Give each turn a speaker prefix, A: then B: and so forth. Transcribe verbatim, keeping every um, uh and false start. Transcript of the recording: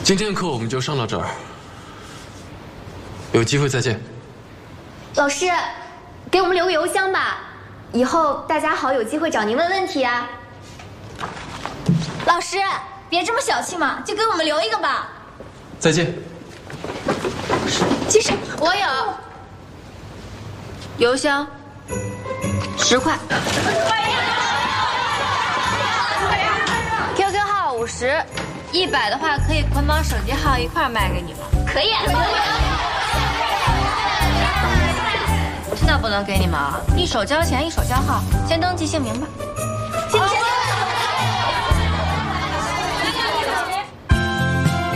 A: 今天的课我们就上到这儿，有机会再见。
B: 老师，给我们留个邮箱吧，以后大家好有机会找您问问题啊。
C: 老师，别这么小气嘛，就给我们留一个吧。
A: 再见。
C: 其实我有邮箱，十块。Q Q 号五十，一百的话可以捆绑手机号一块卖给你们。
B: 可以。
C: 那不能给你们啊，一手交钱一手交号，先登记姓名吧。